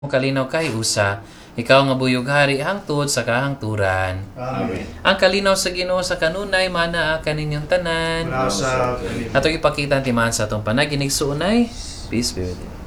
kalinaw kay usa, ikaw nga buyog hari hangtod sa kahangturan. Amen. Ang kalinaw sa Ginoo sa kanunay manaa kaninyong tanan. Muna sa Ato ipakita ang timaan sa atong panaginig suunay. Peace be with you.